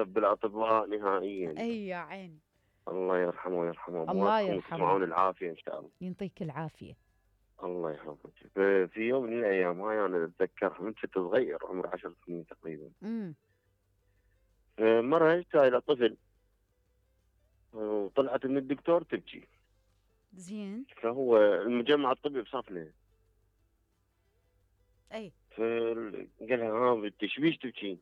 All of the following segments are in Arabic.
يسب الأطباء نهائيا. أي يا عيني. الله يرحمه ويرحم الله أمواتكم يرحمه. وتسمعون العافية إن شاء الله. ينطيك العافية. الله يحفظك. في يوم من الأيام هاي أنا أتذكر من كنت صغير عمري 10 سنين تقريبا. امم مرة جت إلى طفل وطلعت من الدكتور تبكي. زين. فهو المجمع الطبي بصفنا. أي. فقال لها ها بنتي ايش بيش تبكي؟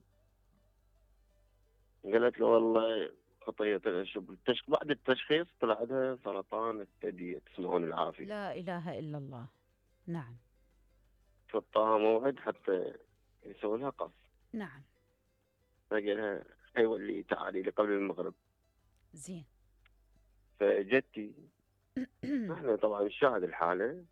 قالت له والله خطية بعد التشخيص طلع عندها سرطان الثدي، تسمعون العافية. لا إله إلا الله. نعم. فطاها موعد حتى يسوي لها قص. نعم. فقال لها ايوه اللي تعالي لي قبل المغرب. زين. فجتي احنا طبعا نشاهد الحالة.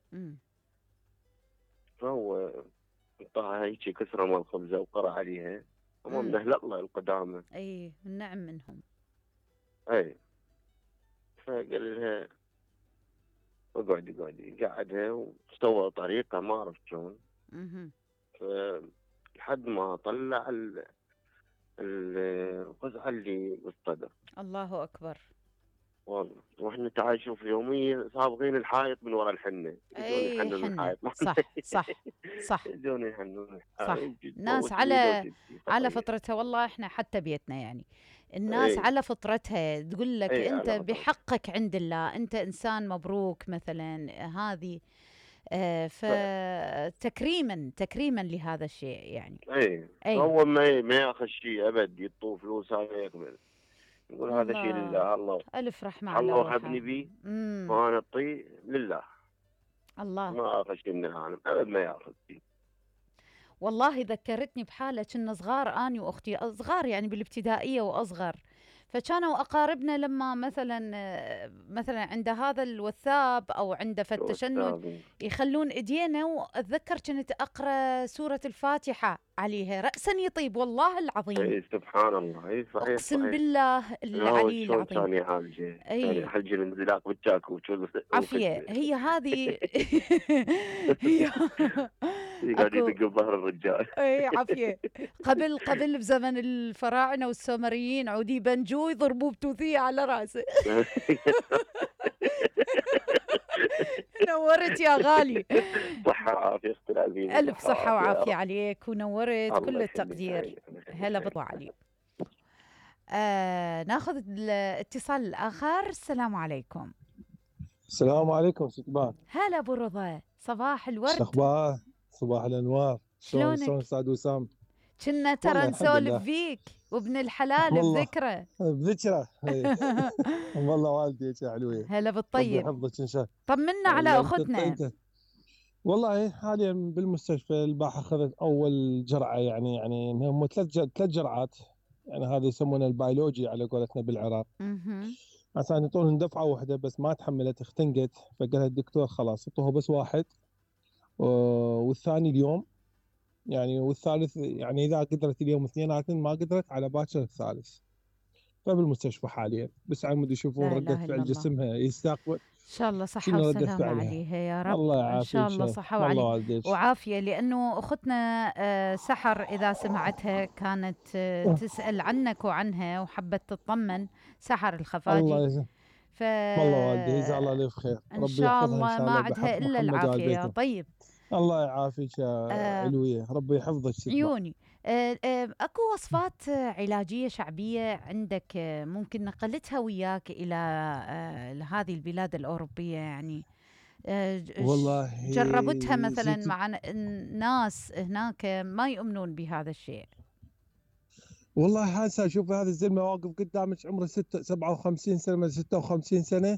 فهو اعطاها هيك كسرة مال خبزة وقرأ عليها امام دهلق الله القدامى. اي النعم منهم. اي. فقال لها اقعدي قعدها واستوى طريقة ما اعرف شلون. لحد ما طلع القزعة اللي بالصدر. الله اكبر. والله واحنا تعال شوف يوميا صابغين الحائط من وراء الحنة. اي يحنون حنة. الحائط. صح. يجون يحنون صح. الحائط. ناس على فطرتها. والله احنا حتى بيتنا يعني الناس على فطرتها تقول لك انت بحقك عند الله، انت انسان مبروك مثلا هذه. فتكريما لهذا الشيء يعني. اي هو ما ياخذ شيء ابد، يطوف فلوس هذا يقبل، يقول هذا شيء لله. الله الف رحمه على الله وهبني بيه وانا اعطيه لله. الله ما اخذ شيء من العالم ابد، ما ياخذ شيء. والله ذكرتني بحاله كنا صغار اني واختي، صغار يعني بالابتدائيه واصغر، فكانوا اقاربنا لما مثلا عند هذا الوثاب او عند التشنج يخلون ايدينا، واتذكر كنت اقرا سوره الفاتحه عليها راسا يطيب والله العظيم. اي سبحان الله. اي صحيح اقسم بالله العلي العظيم. ثاني حاجه ثاني حاجه الانزلاق بالتاكو عافيه هي هذه. قاعد يدق بظهر الرجال. اي عافيه. قبل بزمن الفراعنه والسومريين عودي بنجو يضربوه بتوثيه على راسه. نورت يا غالي. صحة وعافية اختي العزيزة. ألف صحة وعافية عليك ونورت كل التقدير. هلا بطو علي. ناخذ الاتصال الآخر. السلام عليكم. السلام عليكم ستبان. هلا أبو رضا، صباح الورد. الأخبار؟ صباح الأنوار. شلونك؟ شلون أستاذ وسام؟ كنا ترى نسولف فيك وابن الحلال بذكرى. بذكرى. والله والدي علوية. هلا بالطيب. ربي يحفظك إن شاء الله. طمنا على أختنا. والله حاليا بالمستشفى الباحة أخذت أول جرعة، يعني هم ثلاث جرعات، يعني هذا يسمونه البيولوجي على قولتنا بالعراق. عشان يعطونهم دفعة واحدة بس ما تحملت اختنقت، فقال الدكتور خلاص اعطوها بس واحد والثاني اليوم يعني، والثالث يعني إذا قدرت اليوم اثنيناتن، ما قدرت على باكر الثالث. فبالمستشفى حاليا بس عمود يشوفون ردة فعل جسمها يستقبل. إن شاء الله صحة وسلامة عليها يا رب. الله يعافيك. إن شاء الله صحة وعافية. لأنه أختنا سحر إذا سمعتها كانت تسأل عنك وعنها وحبت تطمن. سحر الخفاجي. الله والله والدي يجزاه الله الف خير. إن شاء الله ما عندها إلا العافية يا طيب. الله يعافيك يا علوية، ربي يحفظك. عيوني. اكو وصفات علاجية شعبية عندك ممكن نقلتها وياك إلى هذه البلاد الأوروبية يعني؟ والله جربتها مثلا مع ناس هناك ما يؤمنون بهذا الشيء. والله هسه شوف هذا الزلمة واقف قدامك عمره 57 سنة من 56 سنة.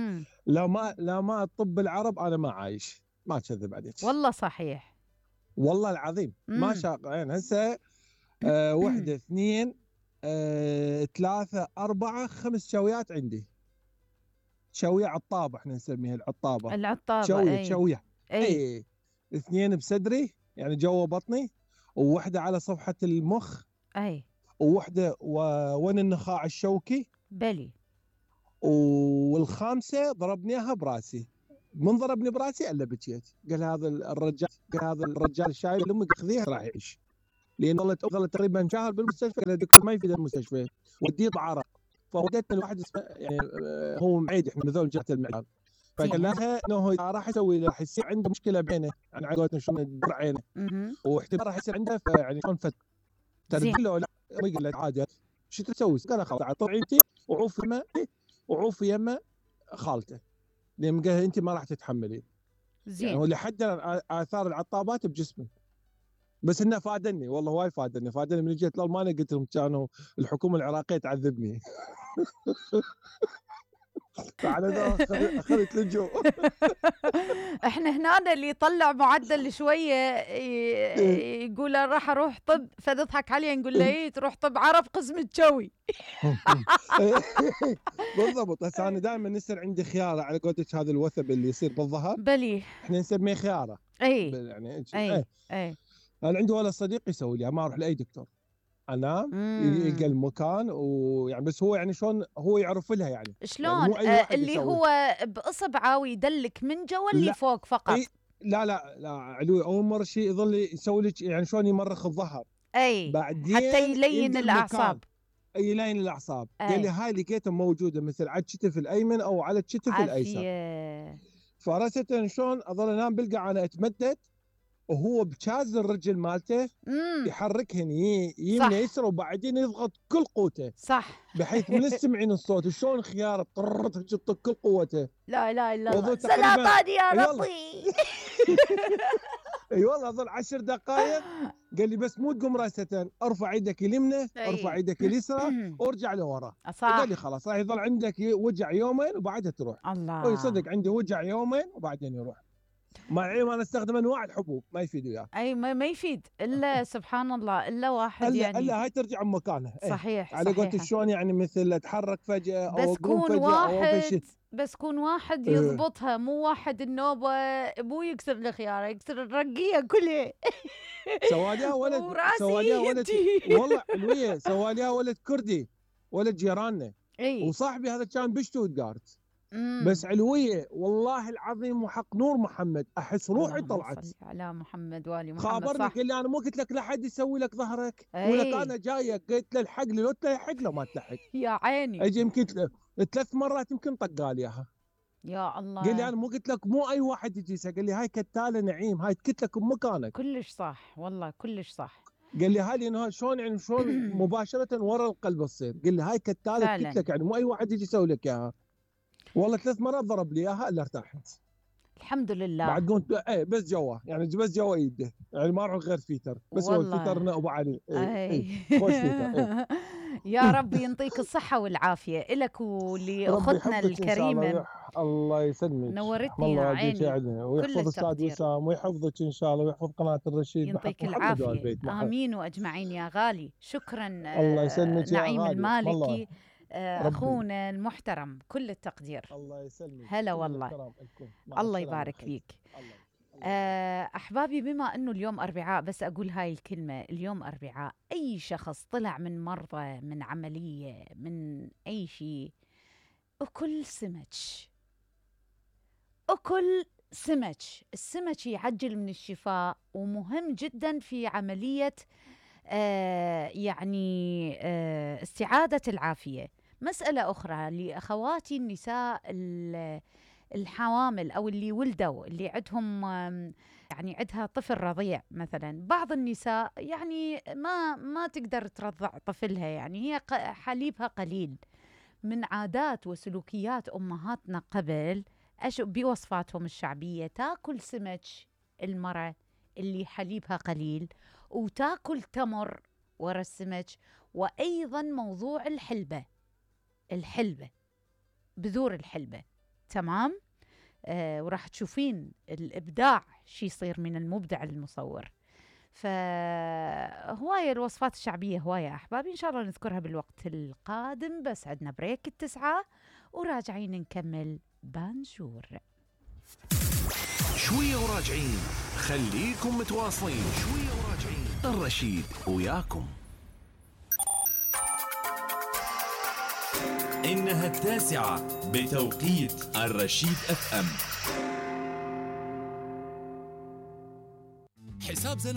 لا ما الطب العرب أنا ما عايش، ما كذب عليك. والله صحيح. والله العظيم ما شاق يعني. هسه واحدة اثنين ثلاثة أربعة 5 شويات عندي. شوية عطابة احنا نسميها العطابة. شوية. اي 2 بصدري يعني جوا بطني، وواحدة على صفحة المخ. وواحدة وين النخاع الشوكي. بلي. والخامسة ضربني اياها براسي. من ضربني براسي الا بكيت. قال هذا الرجال الشايب لامك خذيها راح يعيش. لان ظلت تقريبا شهر بالمستشفى. قال الدكتور ما يفيد المستشفى، وديه عرق. فودتنا لواحد اسمه يعني هو معيد، احنا بذول جهه المعيار. فقال لها انه راح يسوي، راح يصير عنده مشكله بعينه، يعني على قولتنا شلون تدور عينه، واحتمال راح يصير عنده يعني شلون ترد له. لا قال له عادي شو تسوي؟ قال خلاص طلعي انت وعوفي يمه خالته، لان قال انت ما راح تتحملين. زين. يعني هو اللي حدد اثار العطابات بجسمه. بس انه فادني والله، وايد فادني من جيت الالمانيا. قلت لهم كانوا الحكومه العراقيه تعذبني. فعلى اخذت لجوء. احنا هنا اللي يطلع معدل شويه يقول راح اروح طب، فنضحك عليه نقول له ايه تروح طب عرب قسم الجوي. بالضبط. هسه انا دائما يصير عندي خياره على قولتك، هذا الوثب اللي يصير بالظهر بلي احنا نسميه خياره. اي يعني اي انا عندي ولا صديق يسوي لي، ما اروح لاي دكتور، انا يلقى المكان ويعني بس هو يعني شلون هو يعرف لها يعني شلون يعني اللي يسوي. هو باصبعه ويدلك من جوا اللي فوق فقط. لا علوي اول مره شيء يظل يسوي لك يعني شلون يمرخ الظهر، اي بعدين حتى يلين الاعصاب. يلين الاعصاب. قال لي هاي لقيتها موجوده مثل على الكتف الايمن او على الكتف الايسر. فرست شلون اظل انام بلقى انا اتمدد وهو بشاز الرجل مالته يحركهن يمنى يسرى وبعدين يضغط كل قوته، صح، بحيث من تسمعين الصوت شلون خيار تطق كل قوته. لا اله الا الله، سلطان يا ربي. اي والله اظل 10 دقائق. قال لي بس مو تقوم راسه، ارفع يدك اليمنى ارفع يدك اليسرى وارجع لورا. قال لي خلاص راح يظل عندك وجع يومين وبعدها تروح. الله. ويصدق عندي وجع يومين وبعدين يروح. مع العلم انا استخدم انواع الحبوب ما يفيد وياه. اي ما يفيد الا سبحان الله الا واحد يعني الا هاي ترجع مكانها. صحيح على قولت شلون يعني مثل اتحرك فجاه او بس اقوم فجاه واحد بس كون واحد يضبطها، مو واحد النوبه مو يكسر الخياره يكسر الرقيه كلها. سواليها ولد والله علويه سواليها ولد كردي ولد جيراننا. وصاحبي هذا كان بشتوتغارت. بس علويه والله العظيم وحق نور محمد احس روحي طلعت على محمد والي محمد. خابرني قال لي انا مو قلت لك لا حد يسوي لك ظهرك ولك انا جايك قلت له الحق لي، لو تلحق له ما تلحق يا عيني. اجي يمكن 3 مرات يمكن طقال اياها. يا الله. قال لي انا مو قلت لك مو اي واحد يجي. قال لي هاي كتاله نعيم، هاي تكت لك بمكانك. كلش صح والله كلش صح. قال لي هاي انه شلون يعني شلون مباشره ورا القلب تصير. قال لي هاي كتاله تكت لك يعني مو اي واحد يجي يسوي لك اياها. والله 3 مرات ضرب لي اياها الا ارتاحت الحمد لله. بعد قلت بس جوا يعني بس جوا ايده يعني ما اروح غير فيتر بس هو الفيتر ابو علي. خوش فيتر. يا رب ينطيك الصحة والعافية إلك ولأختنا الكريمة. الله يسلمك. نورتني يا عيني. ويحفظ أستاذ وسام ويحفظك إن شاء الله ويحفظ قناة الرشيد. ينطيك العافية. آمين وأجمعين يا غالي. شكرا. الله يسلمك نعيم يا المالكي أخونا المحترم كل التقدير. الله يسلمك. هلا والله. الله يبارك فيك. أحبابي بما أنه اليوم أربعاء بس أقول هاي الكلمة، اليوم أربعاء أي شخص طلع من مرضى من عملية من أي شيء أكل سمك. السمك يعجل من الشفاء ومهم جدا في عملية يعني استعادة العافية. مسألة أخرى لأخواتي النساء الحوامل أو اللي ولدوا اللي عندهم يعني عندها طفل رضيع مثلا. بعض النساء يعني ما تقدر ترضع طفلها، يعني هي حليبها قليل. من عادات وسلوكيات أمهاتنا قبل بوصفاتهم الشعبية تاكل سمك المرأة اللي حليبها قليل، وتاكل تمر ورا السمك، وأيضا موضوع الحلبة بذور الحلبة. تمام. وراح تشوفين الإبداع شي يصير من المبدع المصور. فهواية الوصفات الشعبية هواية أحبابي، إن شاء الله نذكرها بالوقت القادم. بس عندنا بريك 9 وراجعين نكمل بانجور. شوية وراجعين، خليكم متواصلين. شوية وراجعين، الرشيد وياكم. إنها 9 بتوقيت الرشيد FM. حساب